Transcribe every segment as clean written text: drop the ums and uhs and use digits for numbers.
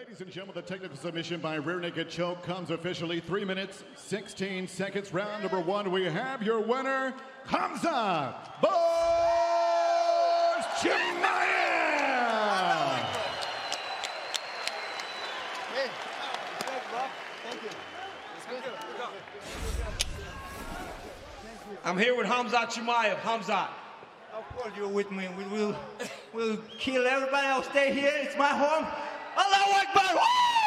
Ladies and gentlemen, the technical submission by rear naked choke comes officially 3 minutes, 16 seconds. Round number one, we have your winner, Khamzat Chimaev! Hey, thanks, bro. Thank you. It's good. I'm here with Khamzat Chimaev. Khamzat. Of course you're with me. We'll kill everybody. I'll stay here. It's my home. Allahu Akbar! Woo!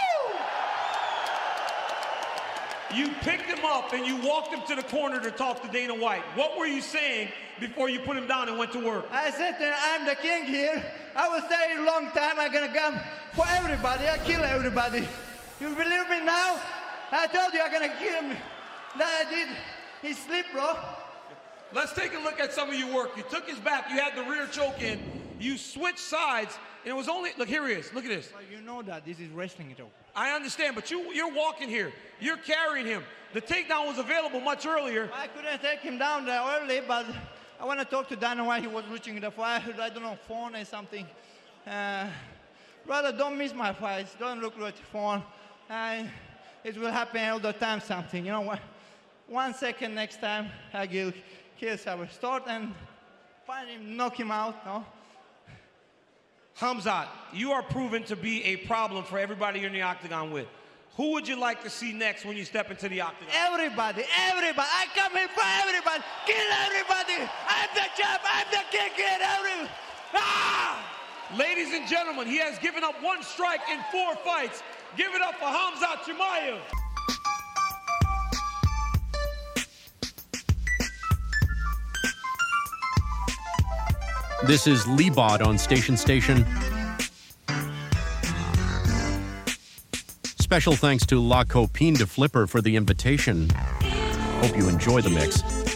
You picked him up and you walked him to the corner to talk to Dana White. What were you saying before you put him down and went to work? I said I'm the king here. I will stay a long time. I'm gonna come for everybody. I kill everybody. You believe me now? I told you I'm gonna kill him. That I did. He sleep, bro. Let's take a look at some of your work. You took his back. You had the rear choke in. You switched sides. And it was only, look, here he is. Look at this. Well, you know that this is wrestling choke. I understand, but you're walking here. You're carrying him. The takedown was available much earlier. I couldn't take him down there early, but I want to talk to Dana White. He was reaching the fire. I don't know, phone or something. Brother, don't miss my fights. Don't look at the phone. It will happen all the time, something. You know what? 1 second next time, I will kill Saber. Start and find him, knock him out, no? Khamzat, you are proven to be a problem for everybody you're in the octagon with. Who would you like to see next when you step into the octagon? Everybody. I come here for everybody. Kill everybody. I'm the champ. I'm the king here. Everybody. Ah! Ladies and gentlemen, he has given up 1 strike in 4 fights. Give it up for Khamzat Chimaev. This is Leebot on Station. Special thanks to La Copine de Flipper for the invitation. Hope you enjoy the mix.